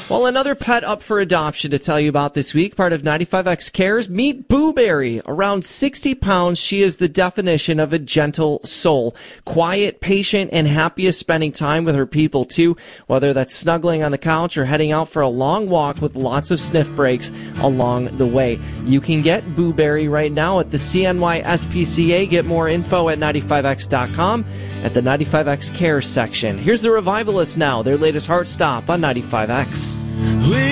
Well, another pet up for adoption to tell you about this week, part of 95X Cares. Meet Booberry. Around 60 pounds, she is the definition of a gentle soul. Quiet, patient, and happiest spending time with her people, too. Whether that's snuggling on the couch or heading out for a long walk with lots of sniff breaks along the way. You can get Booberry right now at the CNY SPCA. Get more info at 95X.com at the 95X Cares section. Here's the Revivalists now, their latest Heart Stop on 95X.